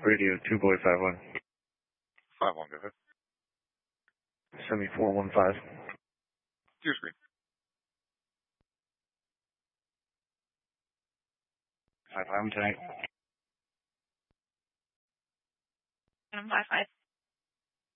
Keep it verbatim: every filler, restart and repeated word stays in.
Radio two boy five one. Five one, go ahead. Semi four one five. Your screen. Five five tonight. I'm five five.